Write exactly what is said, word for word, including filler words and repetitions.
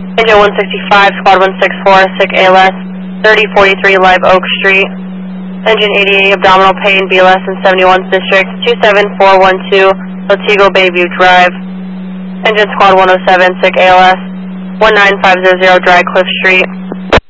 Engine one sixty-five, squad one sixty-four, sick A L S, thirty forty-three Live Oak Street. Engine eighty-eight, abdominal pain, B L S in seventy-one District, two seven four one two, Latigo Bayview Drive. Engine squad one oh seven, sick A L S, one nine five zero zero Dry Cliff Street.